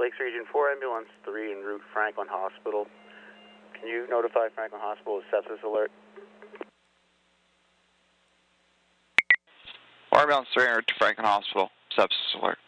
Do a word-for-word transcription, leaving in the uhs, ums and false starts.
Lakes Region four, Ambulance three en route Franklin Hospital. Can you notify Franklin Hospital of sepsis alert? Or Ambulance three en route to Franklin Hospital, sepsis alert.